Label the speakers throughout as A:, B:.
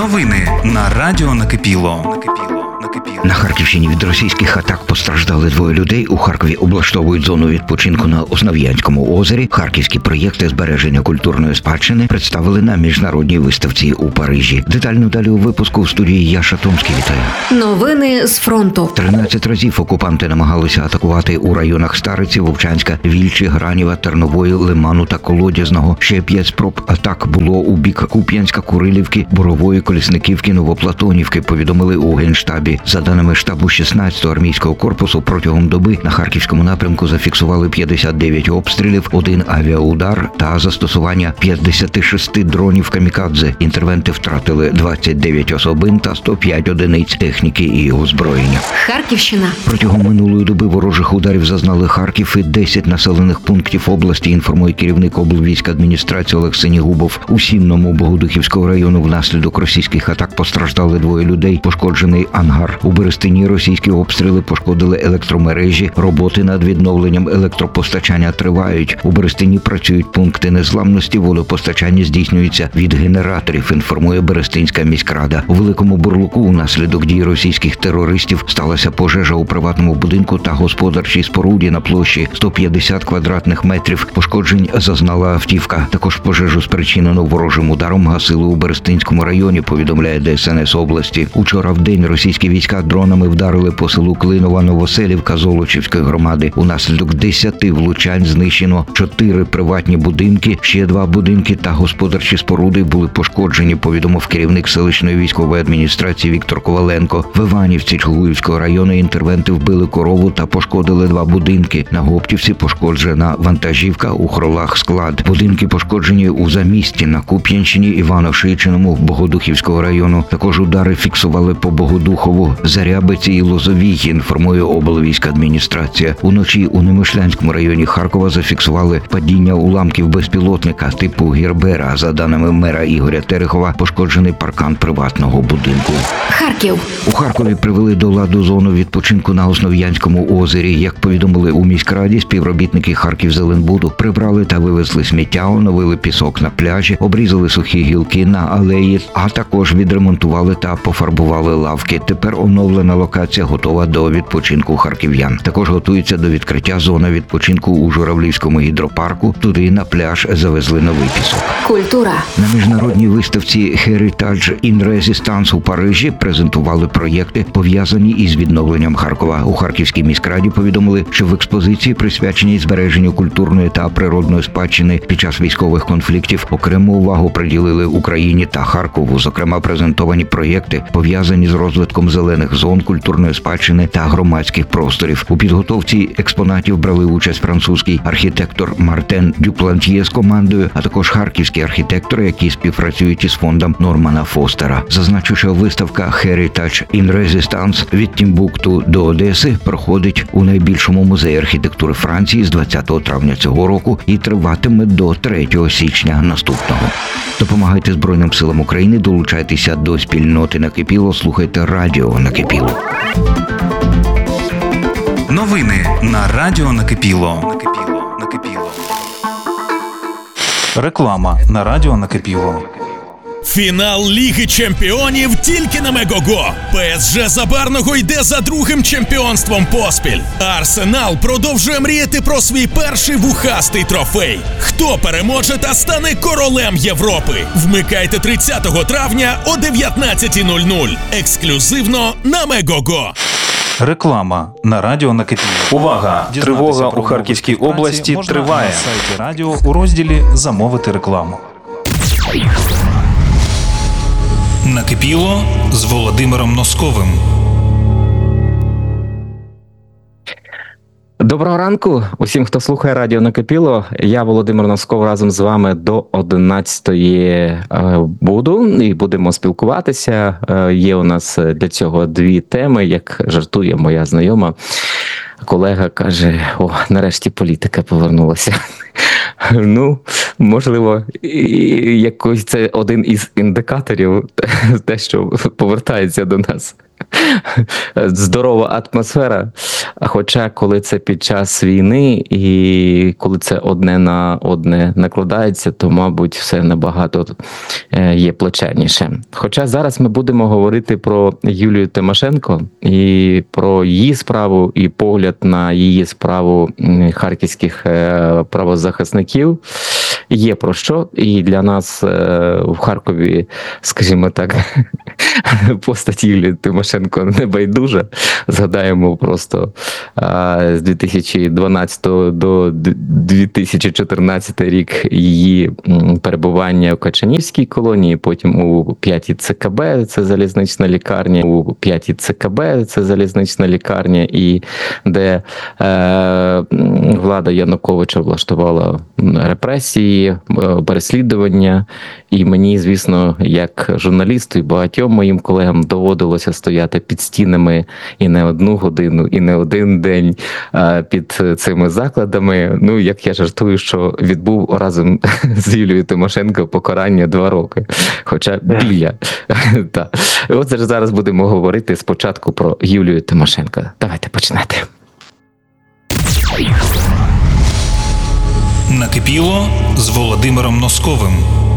A: Новини на радіо Накипіло.
B: На Харківщині від російських атак постраждали двоє людей. У Харкові облаштовують зону відпочинку на Основ'янському озері. Харківські проєкти збереження культурної спадщини представили на міжнародній виставці у Парижі. Детально далі у випуску в студії Яша Томський. Вітаю.
C: Новини з фронту.
B: 13 разів окупанти намагалися атакувати у районах Стариці, Вовчанська, Вільчі, Граніва, Тернової, Лиману та Колодязного. Ще 5 спроб атак було у бік Куп'янська, Курилівки, Борової, Колісниківки, Новоплатонівки, повідомили у Генштабі. За даними штабу 16-го армійського корпусу, протягом доби на Харківському напрямку зафіксували 59 обстрілів, 1 авіаудар та застосування 56 дронів камікадзе. Інтервенти втратили 29 особин та 105 одиниць техніки і озброєння.
C: Харківщина.
B: Протягом минулої доби ворожих ударів зазнали Харків і 10 населених пунктів області, інформує керівник облвійськадміністрації Олег Синігубов. У Сінному Богодухівського району внаслідок російських атак постраждали двоє людей, пошкоджений ангар. У Берестині російські обстріли пошкодили електромережі, роботи над відновленням електропостачання тривають. У Берестині працюють пункти незламності, водопостачання здійснюється від генераторів, інформує Берестинська міськрада. У Великому Бурлуку унаслідок дій російських терористів сталася пожежа у приватному будинку та господарчій споруді на площі 150 квадратних метрів. Пошкоджень зазнала автівка. Також пожежу, спричинену ворожим ударом, гасили у Берестинському районі, повідомляє ДСНС області. Учора в день російські війська дронами вдарили по селу Клинова Новоселівка Золочівської громади. Унаслідок 10 влучань знищено 4 приватні будинки, ще 2 будинки та господарчі споруди були пошкоджені, повідомив керівник селищної військової адміністрації Віктор Коваленко. В Іванівці Чугуївського району інтервенти вбили корову та пошкодили 2 будинки. На Гоптівці пошкоджена вантажівка, у Хролах склад. Будинки пошкоджені у Замісті, на Куп'янщині, Івано-Шийчиному Богодухівського району. Також удари фіксували по Богодухову, Зарябиці і Лозовій, інформує облвійськадміністрація. Уночі у Немишлянському районі Харкова зафіксували падіння уламків безпілотника типу Гербера. За даними мера Ігоря Терехова, пошкоджений паркан приватного будинку.
C: Харків.
B: У Харкові привели до ладу зону відпочинку на Основ'янському озері. Як повідомили у міськраді, співробітники Харківзеленбуду прибрали та вивезли сміття, оновили пісок на пляжі, обрізали сухі гілки на алеї, а також відремонтували та пофарбували лавки. Тепер оновлена локація готова до відпочинку харків'ян. Також готується до відкриття зона відпочинку у Журавлівському гідропарку. Туди на пляж завезли новий пісок.
C: Культура.
B: На міжнародній виставці Heritage in Resistance у Парижі презентували проєкти, пов'язані із відновленням Харкова. У Харківській міськраді повідомили, що в експозиції, присвяченій збереженню культурної та природної спадщини під час військових конфліктів, окрему увагу приділили Україні та Харкову. Зокрема, презентовані проєкти, пов'язані з розвитком зелених зон, культурної спадщини та громадських просторів. У підготовці експонатів брали участь французький архітектор Мартен Дюплантьє з командою, а також харківські архітектори, які співпрацюють із фондом Нормана Фостера. Зазначу, що виставка Heritage in Resistance від Тімбукту до Одеси проходить у найбільшому музеї архітектури Франції з 20 травня цього року і триватиме до 3 січня наступного. Допомагайте Збройним силам України, долучайтеся до спільноти Накипіло, слухайте радіо Накипіло.
A: Новини на радіо Накипіло. Реклама на радіо Накипіло.
D: Фінал Ліги Чемпіонів тільки на Мегого. ПСЖ Забарного йде за другим чемпіонством поспіль. Арсенал продовжує мріяти про свій перший вухастий трофей. Хто переможе та стане королем Європи? Вмикайте 30 травня о 19:00. Ексклюзивно на Мегого.
A: Реклама на радіо Накипіло.
E: Увага! Тривога у Харківській області триває.
A: На сайті радіо у розділі «Замовити рекламу». Накипіло з Володимиром Носковим.
F: Доброго ранку усім, хто слухає радіо Накипіло. Я Володимир Носков, разом з вами до 11-ї буду і будемо спілкуватися. Є у нас для цього 2 теми, як жартує моя знайома. Колега каже: о, нарешті політика повернулася. Ну, Можливо, якось це один із індикаторів, те, що повертається до нас. Здорова атмосфера. Хоча, коли це під час війни і коли це одне на одне накладається, то, мабуть, все набагато є плачевніше. Хоча зараз ми будемо говорити про Юлію Тимошенко і про її справу, і погляд на її справу харківських правозахисників. Є про що, і для нас в Харкові, скажімо так, постать Юлії Тимошенко не байдужа. Згадаємо просто з 2012 до 2014 рік її перебування в Качанівській колонії, потім у 5-й ЦКБ, це залізнична лікарня, у 5-й ЦКБ, це залізнична лікарня, і де влада Януковича влаштувала репресії, переслідування. І мені, звісно, як журналісту і багатьом моїм колегам доводилося стояти під стінами і не одну годину, і не один день під цими закладами. Ну, як я жартую, що відбув разом з Юлією Тимошенко покарання 2 роки. Хоча біля. От зараз будемо говорити спочатку про Юлію Тимошенко. Давайте починати.
A: Накипіло з Володимиром Носковим.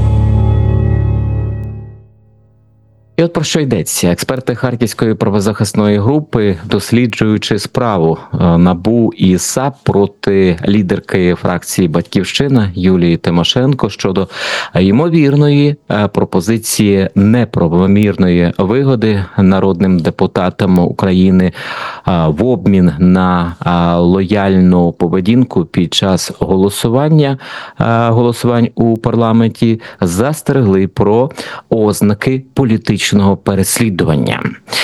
F: І от про що йдеться. Експерти Харківської правозахисної групи, досліджуючи справу НАБУ і САП проти лідерки фракції «Батьківщина» Юлії Тимошенко щодо ймовірної пропозиції неправомірної вигоди народним депутатам України в обмін на лояльну поведінку під час голосувань у парламенті, застерегли про ознаки політичної переслідування.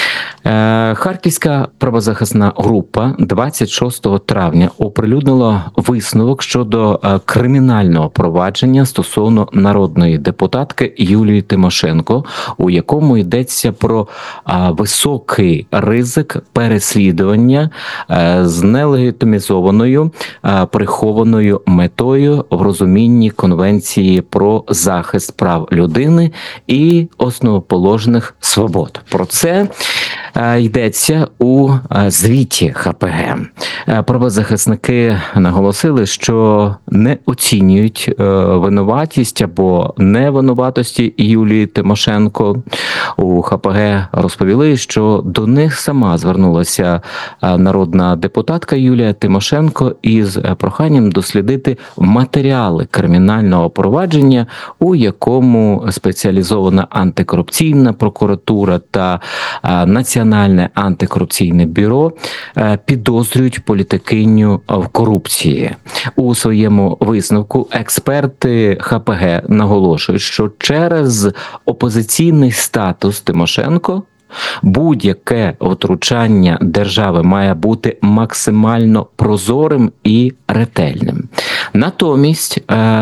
F: Харківська правозахисна група 26 травня оприлюднила висновок щодо кримінального провадження стосовно народної депутатки Юлії Тимошенко, у якому йдеться про високий ризик переслідування з нелегітимізованою прихованою метою в розумінні Конвенції про захист прав людини і основоположних свобод. Про це йдеться у звіті ХПГ. Правозахисники наголосили, що не оцінюють винуватість або невинуватості Юлії Тимошенко. У ХПГ розповіли, що до них сама звернулася народна депутатка Юлія Тимошенко із проханням дослідити матеріали кримінального провадження, у якому спеціалізована антикорупційна прокуратура та Національне антикорупційне бюро підозрюють політикиню в корупції. У своєму висновку експерти ХПГ наголошують, що через опозиційний статус Тимошенко будь-яке втручання держави має бути максимально прозорим і ретельним. Натомість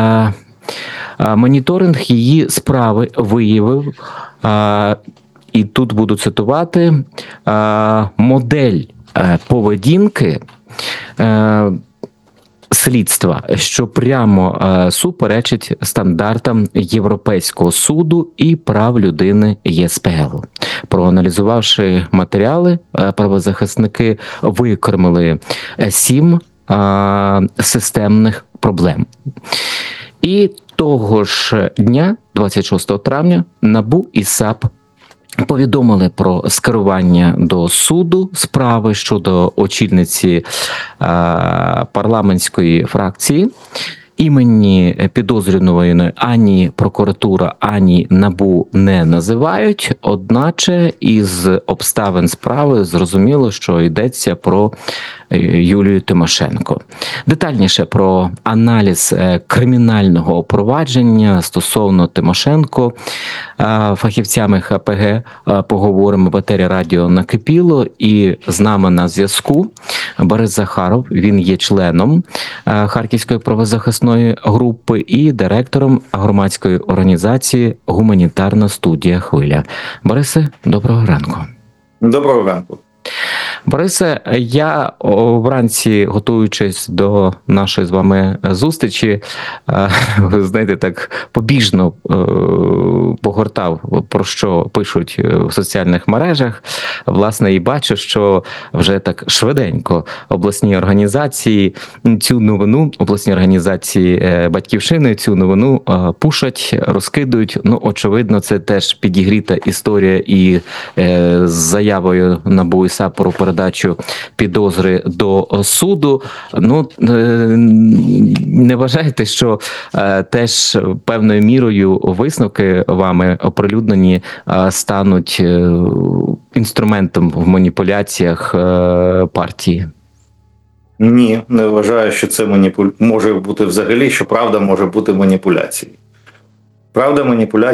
F: моніторинг її справи виявив, і тут буду цитувати, модель поведінки слідства, що прямо суперечить стандартам Європейського суду і прав людини ЄСПЛ. Проаналізувавши матеріали, правозахисники викремили 7 системних проблем. І того ж дня, 26 травня, НАБУ і САП повідомили про скерування до суду справи щодо очільниці парламентської фракції. Імені підозрюваної ані прокуратура, ані НАБУ не називають, одначе із обставин справи зрозуміло, що йдеться про Юлію Тимошенко. Детальніше про аналіз кримінального провадження стосовно Тимошенко фахівцями ХПГ поговоримо в етері радіо «Накипіло», і з нами на зв'язку Борис Захаров, він є членом Харківської правозахисної групи і директором громадської організації «Гуманітарна студія Хвиля». Борисе, доброго ранку.
G: Доброго ранку.
F: Борисе, я вранці, готуючись до нашої з вами зустрічі, ви знаєте, так побіжно погортав, про що пишуть в соціальних мережах, власне, і бачу, що вже так швиденько обласні організації цю новину, обласні організації Батьківщини цю новину пушать, розкидують. Ну, очевидно, це теж підігріта історія і з заявою НАБУ і САП про передачу підозри до суду. Ну, не вважаєте, що теж певною мірою висновки вами оприлюднені стануть інструментом в маніпуляціях партії?
G: Ні, не вважаю, що це може бути взагалі, що правда може бути маніпуляцією. Правда, маніпуляція